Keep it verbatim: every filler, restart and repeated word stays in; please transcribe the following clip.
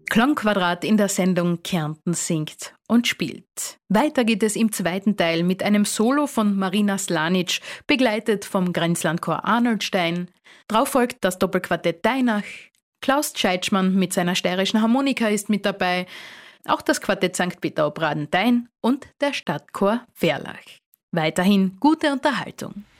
Klangquadrat in der Sendung Kärnten singt und spielt. Weiter geht es im zweiten Teil mit einem Solo von Marina Slanic, begleitet vom Grenzlandchor Arnoldstein. Drauf folgt das Doppelquartett Deinach. Klaus Tscheitschmann mit seiner steirischen Harmonika ist mit dabei, auch das Quartett Sankt Peter ob Radenthein und der Stadtchor Verlach. Weiterhin gute Unterhaltung.